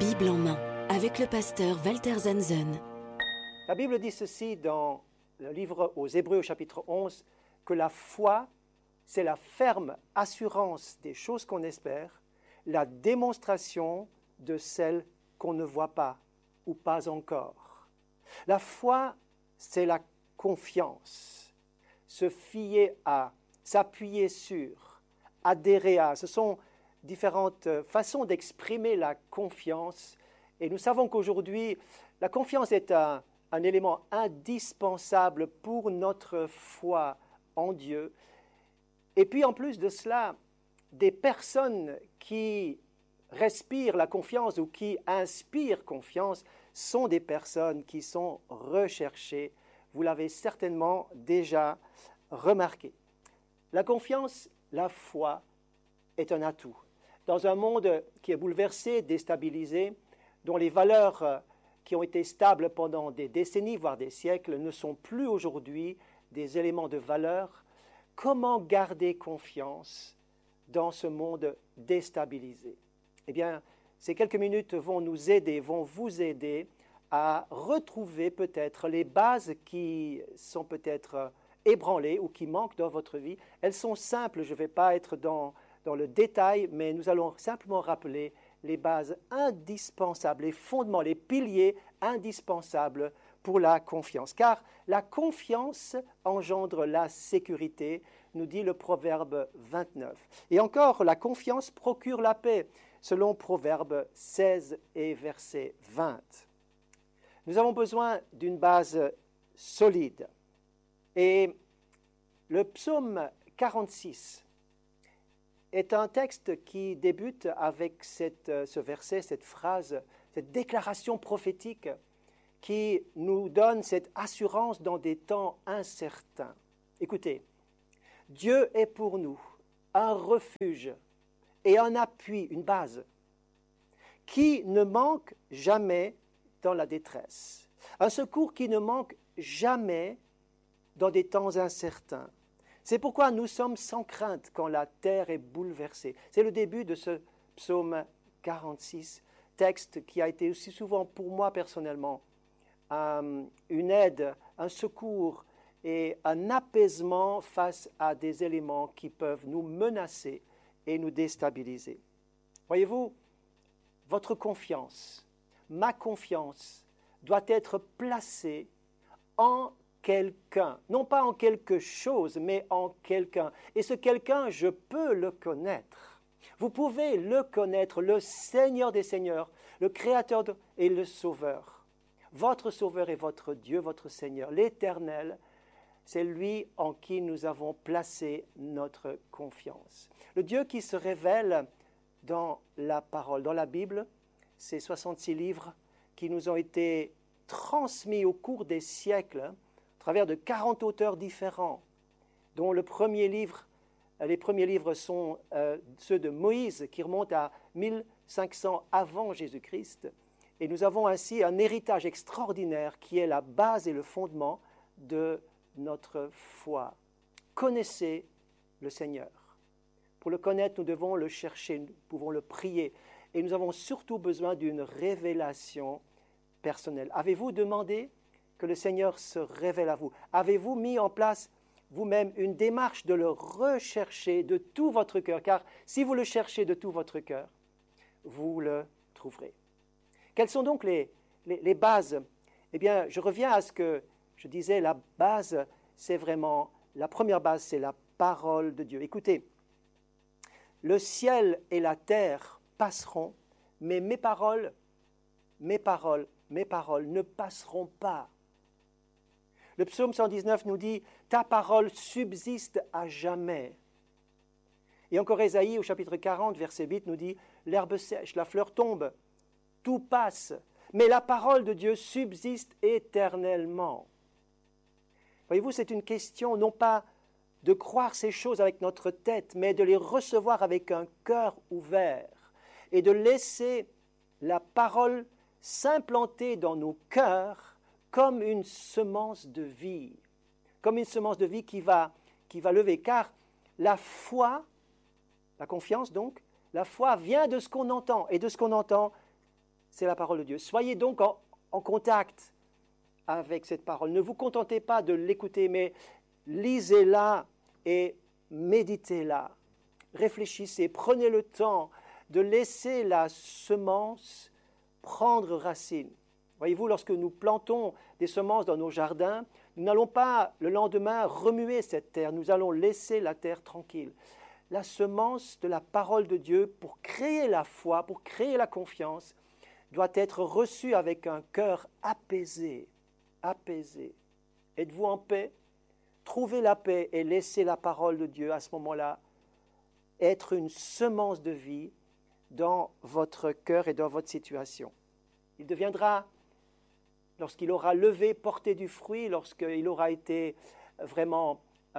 Bible en main, avec le pasteur Walter Zanzen. La Bible dit ceci dans le livre aux Hébreux au chapitre 11, que la foi, c'est la ferme assurance des choses qu'on espère, la démonstration de celles qu'on ne voit pas ou pas encore. La foi, c'est la confiance, se fier à, s'appuyer sur, adhérer à. Ce sont différentes façons d'exprimer la confiance. Et nous savons qu'aujourd'hui, la confiance est un élément indispensable pour notre foi en Dieu. Et puis en plus de cela, des personnes qui respirent la confiance ou qui inspirent confiance sont des personnes qui sont recherchées. Vous l'avez certainement déjà remarqué. La confiance, la foi, est un atout. Dans un monde qui est bouleversé, déstabilisé, dont les valeurs qui ont été stables pendant des décennies, voire des siècles, ne sont plus aujourd'hui des éléments de valeur, comment garder confiance dans ce monde déstabilisé? Eh bien, ces quelques minutes vont nous aider, vont vous aider à retrouver peut-être les bases qui sont peut-être ébranlées ou qui manquent dans votre vie. Elles sont simples, je ne vais pas être dans le détail, mais nous allons simplement rappeler les bases indispensables, les fondements, les piliers indispensables pour la confiance. Car la confiance engendre la sécurité, nous dit le Proverbe 29. Et encore, la confiance procure la paix, selon Proverbe 16 et verset 20. Nous avons besoin d'une base solide. Et le psaume 46 est un texte qui débute avec ce verset, cette phrase, cette déclaration prophétique qui nous donne cette assurance dans des temps incertains. Écoutez, Dieu est pour nous un refuge et un appui, une base, qui ne manque jamais dans la détresse. Un secours qui ne manque jamais dans des temps incertains. C'est pourquoi nous sommes sans crainte quand la terre est bouleversée. C'est le début de ce psaume 46, texte qui a été aussi souvent pour moi personnellement une aide, un secours et un apaisement face à des éléments qui peuvent nous menacer et nous déstabiliser. Voyez-vous, votre confiance, ma confiance, doit être placée en quelqu'un, non pas en quelque chose, mais en quelqu'un. Et ce quelqu'un, je peux le connaître. Vous pouvez le connaître, le Seigneur des Seigneurs, le Créateur et le Sauveur. Votre Sauveur est votre Dieu, votre Seigneur, l'Éternel. C'est lui en qui nous avons placé notre confiance. Le Dieu qui se révèle dans la parole, dans la Bible, ces 66 livres qui nous ont été transmis au cours des siècles, à travers de 40 auteurs différents, dont les premiers livres sont ceux de Moïse, qui remontent à 1500 avant Jésus-Christ. Et nous avons ainsi un héritage extraordinaire qui est la base et le fondement de notre foi. Connaissez le Seigneur. Pour le connaître, nous devons le chercher, nous pouvons le prier. Et nous avons surtout besoin d'une révélation personnelle. Avez-vous demandé que le Seigneur se révèle à vous? Avez-vous mis en place vous-même une démarche de le rechercher de tout votre cœur? Car si vous le cherchez de tout votre cœur, vous le trouverez. Quelles sont donc les bases? Eh bien, je reviens à ce que je disais, la base, c'est vraiment, la première base, c'est la parole de Dieu. Écoutez, le ciel et la terre passeront, mais mes paroles ne passeront pas. Le psaume 119 nous dit « Ta parole subsiste à jamais ». Et encore Ésaïe au chapitre 40, verset 8 nous dit « L'herbe sèche, la fleur tombe, tout passe, mais la parole de Dieu subsiste éternellement ». Voyez-vous, c'est une question non pas de croire ces choses avec notre tête, mais de les recevoir avec un cœur ouvert et de laisser la parole s'implanter dans nos cœurs comme une semence de vie, qui va lever. Car la foi, la confiance donc, la foi vient de ce qu'on entend, et de ce qu'on entend, c'est la parole de Dieu. Soyez donc en contact avec cette parole. Ne vous contentez pas de l'écouter, mais lisez-la et méditez-la. Réfléchissez, prenez le temps de laisser la semence prendre racine. Voyez-vous, lorsque nous plantons des semences dans nos jardins, nous n'allons pas le lendemain remuer cette terre, nous allons laisser la terre tranquille. La semence de la parole de Dieu pour créer la foi, pour créer la confiance, doit être reçue avec un cœur apaisé. Apaisé. Êtes-vous en paix? Trouvez la paix et laissez la parole de Dieu à ce moment-là être une semence de vie dans votre cœur et dans votre situation. Il deviendra, lorsqu'il aura levé, porté du fruit, lorsqu'il aura été vraiment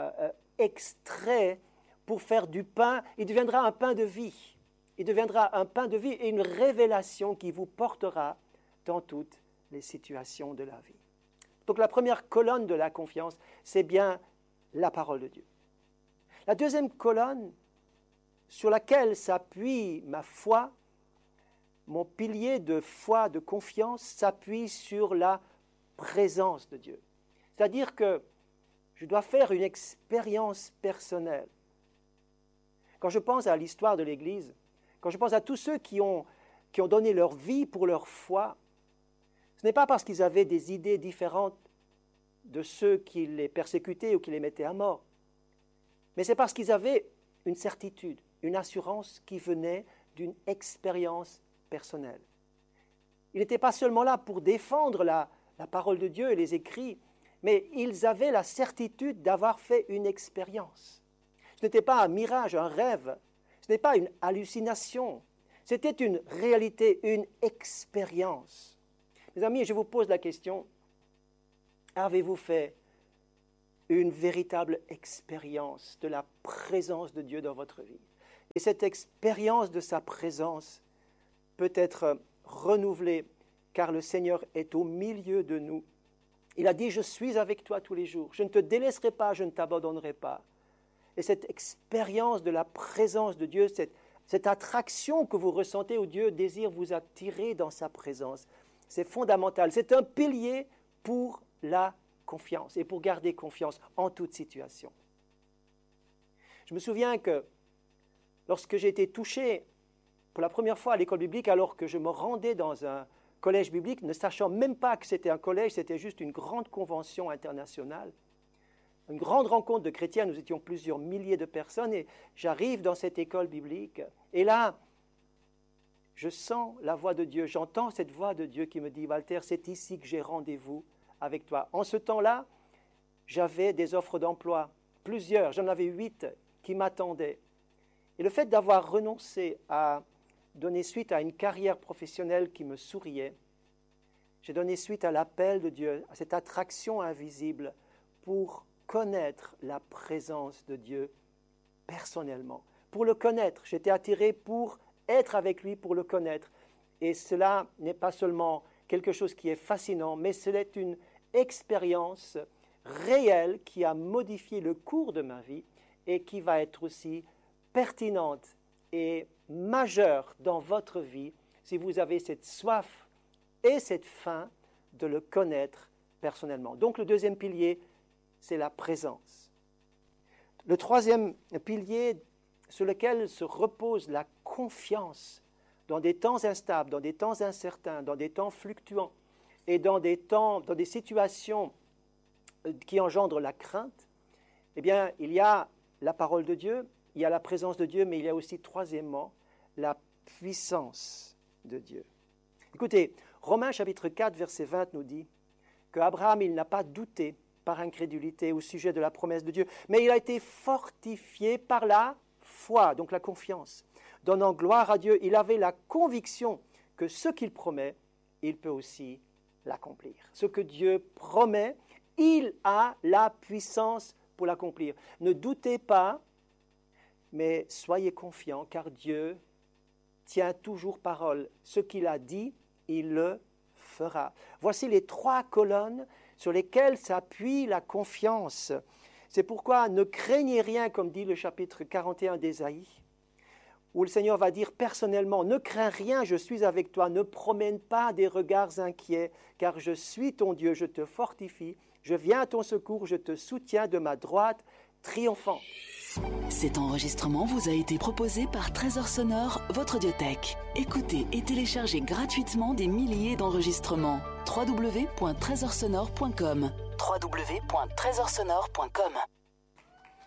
extrait pour faire du pain, il deviendra un pain de vie. Il deviendra un pain de vie et une révélation qui vous portera dans toutes les situations de la vie. Donc la première colonne de la confiance, c'est bien la parole de Dieu. La deuxième colonne sur laquelle s'appuie ma foi, mon pilier de foi, de confiance, s'appuie sur la présence de Dieu. C'est-à-dire que je dois faire une expérience personnelle. Quand je pense à l'histoire de l'Église, quand je pense à tous ceux qui ont donné leur vie pour leur foi, ce n'est pas parce qu'ils avaient des idées différentes de ceux qui les persécutaient ou qui les mettaient à mort, mais c'est parce qu'ils avaient une certitude, une assurance qui venait d'une expérience personnelle. Ils n'étaient pas seulement là pour défendre la parole de Dieu et les écrits, mais ils avaient la certitude d'avoir fait une expérience. Ce n'était pas un mirage, un rêve, ce n'est pas une hallucination, c'était une réalité, une expérience. Mes amis, je vous pose la question, avez-vous fait une véritable expérience de la présence de Dieu dans votre vie? Et cette expérience de sa présence peut être renouvelée car le Seigneur est au milieu de nous. Il a dit, je suis avec toi tous les jours, je ne te délaisserai pas, je ne t'abandonnerai pas. Et cette expérience de la présence de Dieu, cette attraction que vous ressentez où Dieu désire vous attirer dans sa présence, c'est fondamental. C'est un pilier pour la confiance et pour garder confiance en toute situation. Je me souviens que lorsque j'ai été touché pour la première fois à l'école biblique, alors que je me rendais dans un collège biblique, ne sachant même pas que c'était un collège, c'était juste une grande convention internationale, une grande rencontre de chrétiens, nous étions plusieurs milliers de personnes, et j'arrive dans cette école biblique, et là, je sens la voix de Dieu, j'entends cette voix de Dieu qui me dit, Walter, c'est ici que j'ai rendez-vous avec toi. En ce temps-là, j'avais des offres d'emploi, plusieurs, j'en avais 8 qui m'attendaient. Et le fait d'avoir renoncé à donner suite à une carrière professionnelle qui me souriait, j'ai donné suite à l'appel de Dieu, à cette attraction invisible pour connaître la présence de Dieu personnellement. Pour le connaître, j'étais attiré pour être avec lui, pour le connaître. Et cela n'est pas seulement quelque chose qui est fascinant, mais c'est une expérience réelle qui a modifié le cours de ma vie et qui va être aussi pertinente et majeure dans votre vie si vous avez cette soif et cette faim de le connaître personnellement. Donc le deuxième pilier, c'est la présence. Le troisième pilier sur lequel se repose la confiance dans des temps instables, dans des temps incertains, dans des temps fluctuants et dans des situations qui engendrent la crainte, eh bien, il y a la parole de Dieu, il y a la présence de Dieu, mais il y a aussi, troisièmement, la puissance de Dieu. Écoutez, Romains chapitre 4, verset 20 nous dit qu'Abraham, il n'a pas douté par incrédulité au sujet de la promesse de Dieu, mais il a été fortifié par la foi, donc la confiance. Donnant gloire à Dieu, il avait la conviction que ce qu'il promet, il peut aussi l'accomplir. Ce que Dieu promet, il a la puissance pour l'accomplir. Ne doutez pas, mais soyez confiants, car Dieu tient toujours parole. Ce qu'il a dit, il le fera. Voici les 3 colonnes sur lesquelles s'appuie la confiance. C'est pourquoi ne craignez rien, comme dit le chapitre 41 d'Ésaïe, où le Seigneur va dire personnellement, ne crains rien, je suis avec toi, ne promène pas des regards inquiets, car je suis ton Dieu, je te fortifie, je viens à ton secours, je te soutiens de ma droite triomphant. Cet enregistrement vous a été proposé par Trésor Sonore, votre audiothèque. Écoutez et téléchargez gratuitement des milliers d'enregistrements. www.trésorsonore.com www.trésorsonore.com